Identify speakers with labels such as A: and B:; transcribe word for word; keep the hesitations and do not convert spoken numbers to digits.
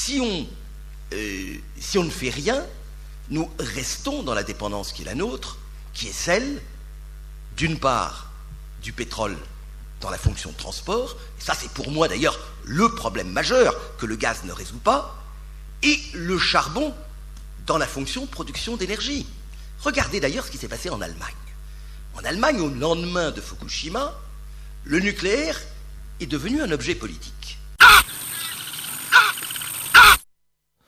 A: si on, euh, si on ne fait rien, nous restons dans la dépendance qui est la nôtre, qui est celle, d'une part, du pétrole dans la fonction de transport, et ça c'est pour moi d'ailleurs le problème majeur que le gaz ne résout pas, et le charbon dans la fonction de production d'énergie. Regardez d'ailleurs ce qui s'est passé en Allemagne. En Allemagne, au lendemain de Fukushima, le nucléaire est devenu un objet politique.